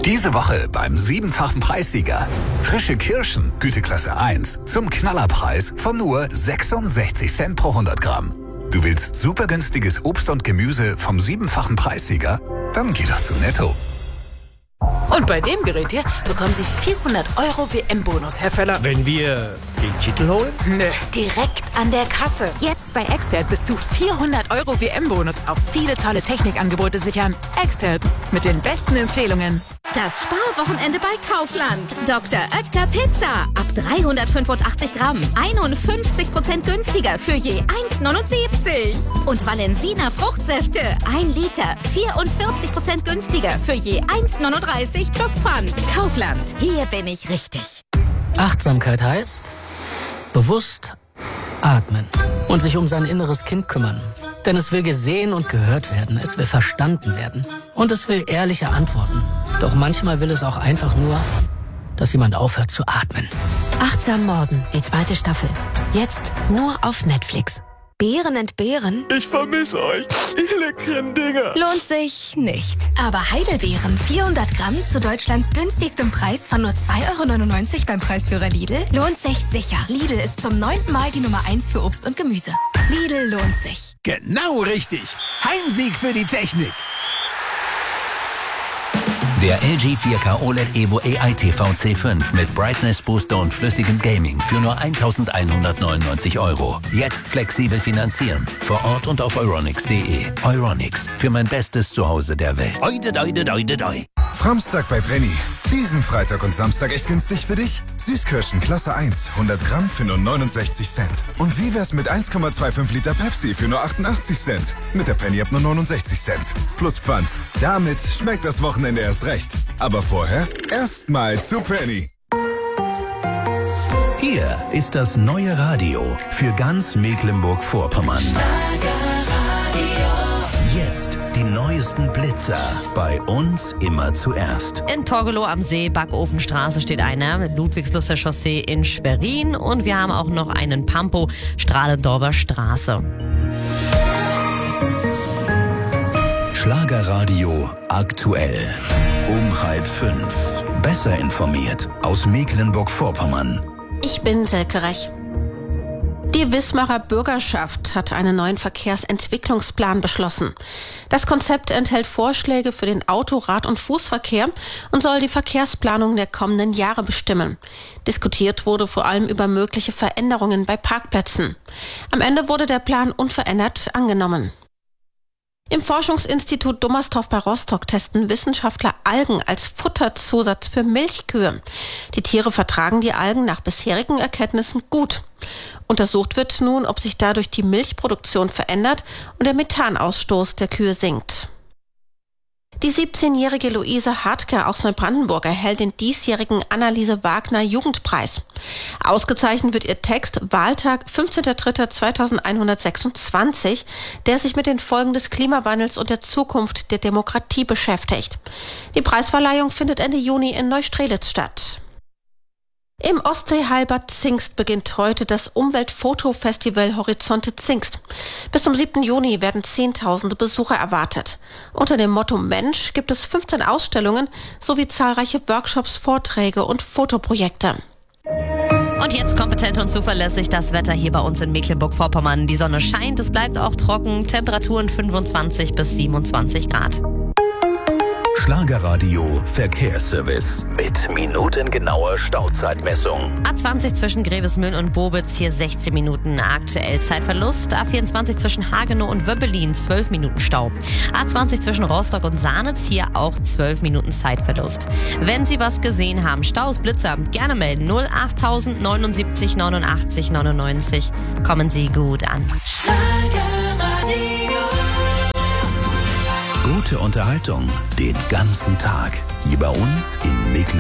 Diese Woche beim 7-fachen Preissieger. Frische Kirschen, Güteklasse 1, zum Knallerpreis von nur 66 Cent pro 100 Gramm. Du willst super günstiges Obst und Gemüse vom 7-fachen Preissieger? Dann geh doch zu Netto. Und bei dem Gerät hier bekommen Sie 400 € WM-Bonus, Herr Völler. Wenn wir den Titel holen? Nö, direkt an der Kasse. Jetzt bei Expert bis zu 400 € WM-Bonus auf viele tolle Technikangebote sichern. Expert, mit den besten Empfehlungen. Das Sparwochenende bei Kaufland. Dr. Oetker Pizza. Ab 385 Gramm. 51% günstiger für je 1,79. Und Valensina Fruchtsäfte. 1 Liter. 44% günstiger für je 1,39 plus Pfand. Kaufland. Hier bin ich richtig. Achtsamkeit heißt bewusst atmen und sich um sein inneres Kind kümmern. Denn es will gesehen und gehört werden, es will verstanden werden und es will ehrliche Antworten. Doch manchmal will es auch einfach nur, dass jemand aufhört zu atmen. Achtsam Morden, die 2. Staffel. Jetzt nur auf Netflix. Beeren entbehren? Ich vermisse euch, ihr leckeren Dinger. Lohnt sich nicht. Aber Heidelbeeren, 400 Gramm zu Deutschlands günstigstem Preis von nur 2,99 € beim Preisführer Lidl, lohnt sich sicher. Lidl ist zum 9. Mal die Nummer 1 für Obst und Gemüse. Lidl lohnt sich. Genau richtig. Heimsieg für die Technik. Der LG 4K OLED Evo AI TV C5 mit Brightness Booster und flüssigem Gaming für nur 1.199 €. Jetzt flexibel finanzieren. Vor Ort und auf euronics.de. Euronics, für mein bestes Zuhause der Welt. Oide, doide, doide, doi. Framstag bei Penny. Diesen Freitag und Samstag echt günstig für dich? Süßkirschen Klasse 1, 100 Gramm für nur 69 Cent. Und wie wär's mit 1,25 Liter Pepsi für nur 88 Cent? Mit der Penny ab nur 69 Cent. Plus Pfand. Damit schmeckt das Wochenende erst recht. Aber vorher erstmal zu Penny. Hier ist das neue Radio für ganz Mecklenburg-Vorpommern. Jetzt die neuesten Blitzer. Bei uns immer zuerst. In Torgelow am See, Backofenstraße steht einer, Ludwigslustrer Chaussee in Schwerin und wir haben auch noch einen Pampo, Strahlendorfer Straße. Schlagerradio aktuell. Um 4:30. Besser informiert aus Mecklenburg-Vorpommern. Ich bin Selke Rech. Die Wismarer Bürgerschaft hat einen neuen Verkehrsentwicklungsplan beschlossen. Das Konzept enthält Vorschläge für den Auto-, Rad- und Fußverkehr und soll die Verkehrsplanung der kommenden Jahre bestimmen. Diskutiert wurde vor allem über mögliche Veränderungen bei Parkplätzen. Am Ende wurde der Plan unverändert angenommen. Im Forschungsinstitut Dummerstorf bei Rostock testen Wissenschaftler Algen als Futterzusatz für Milchkühe. Die Tiere vertragen die Algen nach bisherigen Erkenntnissen gut. Untersucht wird nun, ob sich dadurch die Milchproduktion verändert und der Methanausstoß der Kühe sinkt. Die 17-jährige Luise Hartke aus Neubrandenburg erhält den diesjährigen Anneliese Wagner Jugendpreis. Ausgezeichnet wird ihr Text Wahltag 15.03.2126, der sich mit den Folgen des Klimawandels und der Zukunft der Demokratie beschäftigt. Die Preisverleihung findet Ende Juni in Neustrelitz statt. Im Ostseeheilbad Zingst beginnt heute das Umweltfotofestival Horizonte Zingst. Bis zum 7. Juni werden Zehntausende Besucher erwartet. Unter dem Motto Mensch gibt es 15 Ausstellungen sowie zahlreiche Workshops, Vorträge und Fotoprojekte. Und jetzt kompetent und zuverlässig das Wetter hier bei uns in Mecklenburg-Vorpommern. Die Sonne scheint, es bleibt auch trocken, Temperaturen 25 bis 27 Grad. Schlagerradio Verkehrsservice mit minutengenauer Stauzeitmessung. A20 zwischen Grevesmühlen und Bobitz, hier 16 Minuten aktuell Zeitverlust. A24 zwischen Hagenow und Wöbbelin, 12 Minuten Stau. A20 zwischen Rostock und Sahnitz, hier auch 12 Minuten Zeitverlust. Wenn Sie was gesehen haben, Staus, Blitzer, gerne melden. 08000 79 89 99. Kommen Sie gut an. Gute Unterhaltung den ganzen Tag. Hier bei uns in Mecklenburg.